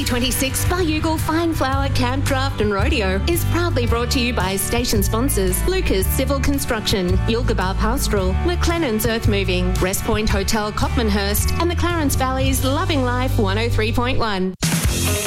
2026 Bayougal Fine Flower Camp Draft and Rodeo is proudly brought to you by station sponsors Lucas Civil Construction, Yilgarbar Pastoral, McLennan's Earth Moving, Rest Point Hotel Copmanhurst and the Clarence Valley's Loving Life 103.1.